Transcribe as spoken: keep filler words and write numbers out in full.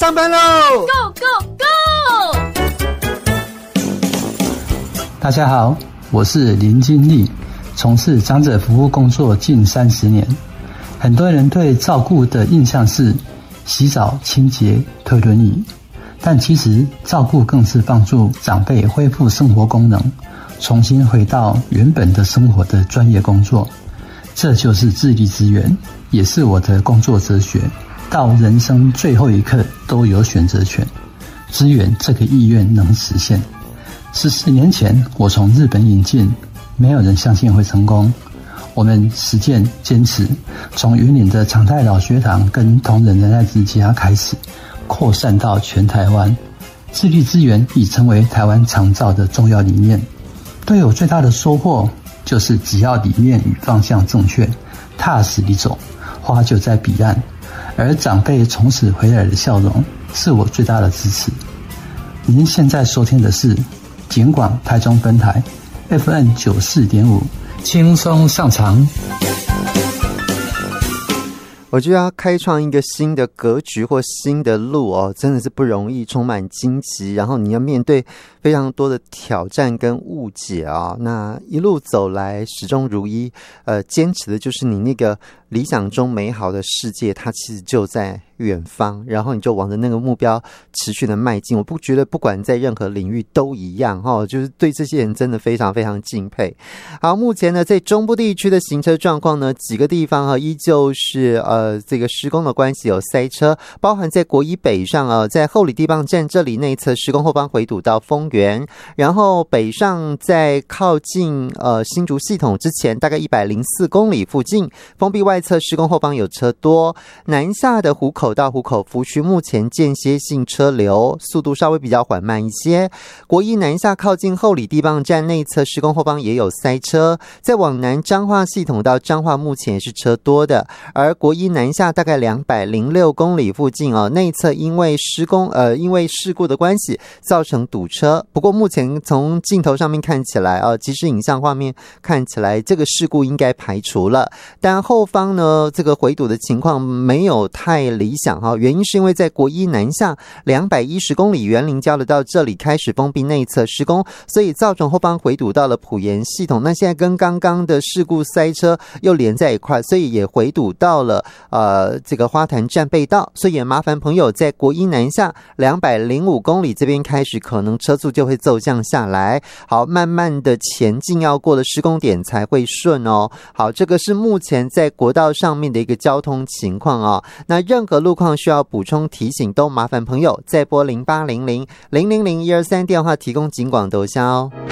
上班喽 ！Go Go Go！ 大家好，我是林金利，从事长者服务工作近三十年。很多人对照顾的印象是洗澡、清洁、推轮椅，但其实照顾更是帮助长辈恢复生活功能，重新回到原本的生活的专业工作。这就是自立支援，也是我的工作哲学。到人生最后一刻都有选择权，支援这个意愿能实现。十四年前我从日本引进，没有人相信会成功。我们实践坚持，从云林的长泰老学堂跟同仁仁爱之家开始，扩散到全台湾。自立支援已成为台湾长照的重要理念。对我最大的收获就是只要理念与方向正确，踏实地走，花就在彼岸。而长辈从此回来的笑容是我最大的支持。您现在收听的是警广台中分台 F M 九十四点五， 轻松上场。 我觉得要开创一个新的格局或新的路哦，真的是不容易，充满荆棘，然后你要面对非常多的挑战跟误解啊、哦。那一路走来始终如一，呃，坚持的就是你那个理想中美好的世界，它其实就在远方，然后你就往着那个目标持续的迈进。我不觉得不管在任何领域都一样哈、哦，就是对这些人真的非常非常敬佩。好，目前呢在中部地区的行车状况呢，几个地方哈、啊、依旧是呃这个施工的关系有塞车，包含在国一北上啊，在后里地磅站这里内侧施工后方回堵到丰原，然后北上在靠近呃新竹系统之前大概一百零四公里附近，封闭外侧施工后方有车多，南下的湖口到湖口福区目前间歇性车流，速度稍微比较缓慢一些。国一南下靠近后里地磅站内侧施工后方也有塞车，在往南彰化系统到彰化目前也是车多的，而国一南下大概两百零六公里附近哦，内侧因为施工呃因为事故的关系造成堵车，不过目前从镜头上面看起来啊，即时影像画面看起来这个事故应该排除了，但后方呢这个回堵的情况没有太理想哈，原因是因为在国一南下两百一十公里园林交流道这里开始封闭内侧施工，所以造成后方回堵到了埔盐系统，那现在跟刚刚的事故塞车又连在一块，所以也回堵到了呃这个花坛站背道，所以也麻烦朋友在国一南下两百零五公里这边开始可能车速就会骤降下来，好，慢慢的前进，要过了施工点才会顺哦。好，这个是目前在国道上面的一个交通情况哦。那任何路况需要补充提醒，都麻烦朋友再拨零八零零零零零一二三电话提供警广兜销。